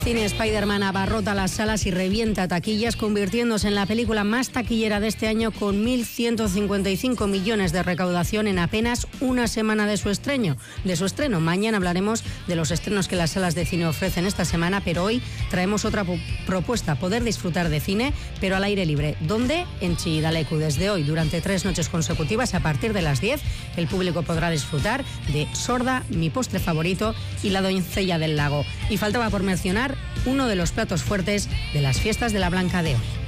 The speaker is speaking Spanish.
Cine Spider-Man abarrota las salas y revienta taquillas, convirtiéndose en la película más taquillera de este año con 1.155 millones de recaudación en apenas una semana de su estreno. Mañana hablaremos de los estrenos que las salas de cine ofrecen esta semana, pero hoy traemos otra propuesta, poder disfrutar de cine, pero al aire libre. ¿Dónde? En Chillida Leku. Desde hoy, durante 3 noches consecutivas, a partir de las 10, el público podrá disfrutar de Sorda, Mi postre favorito y La doncella del lago. Y faltaba por mencionar uno de los platos fuertes de las fiestas de la Blanca de hoy.